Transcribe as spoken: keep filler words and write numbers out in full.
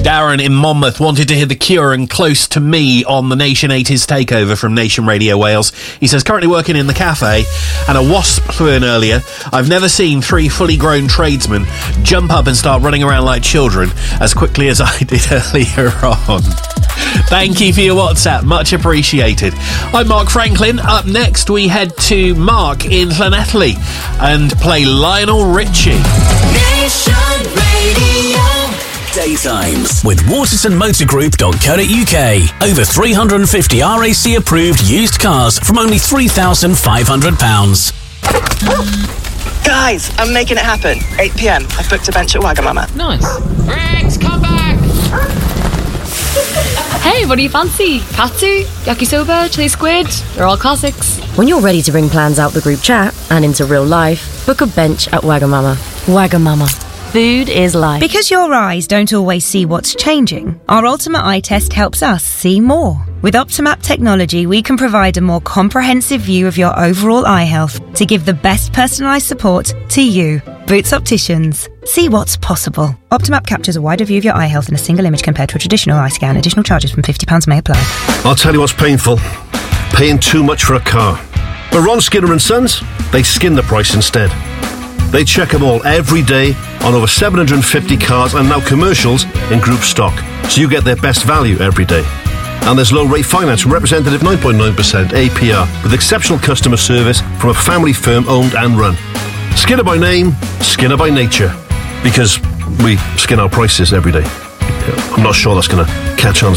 Darren in Monmouth wanted to hear The Cure and Close to Me on the Nation eighties takeover from Nation Radio Wales. He says, currently working in the cafe, and a wasp flew in earlier. I've never seen three fully grown tradesmen jump up and start running around like children as quickly as I did earlier on. Thank you for your WhatsApp, much appreciated. I'm Mark Franklin. Up next, we head to Mark in Llanelli and play Lionel Richie. Nation Radio. Daytimes with waterton motor group dot co dot uk. Over three hundred fifty R A C approved used cars from only three thousand five hundred pounds. Guys, I'm making it happen. eight p.m. I've booked a bench at Wagamama. Nice. Rex, come back! Hey, what do you fancy? Katsu, yakisoba, chili squid? They're all classics. When you're ready to bring plans out the group chat and into real life, book a bench at Wagamama. Wagamama. Food is life. Because your eyes don't always see what's changing, our Ultimate Eye Test helps us see more. With Optimap technology, we can provide a more comprehensive view of your overall eye health to give the best personalised support to you. Boots Opticians. See what's possible. Optimap captures a wider view of your eye health in a single image compared to a traditional eye scan. Additional charges from fifty pounds may apply. I'll tell you what's painful. Paying too much for a car. But Ron Skinner and Sons, they skin the price instead. They check them all every day on over seven hundred fifty cars and now commercials in group stock. So you get their best value every day. And there's low rate finance from representative nine point nine percent A P R with exceptional customer service from a family firm owned and run. Skinner by name, Skinner by nature. Because we skin our prices every day. I'm not sure that's going to catch on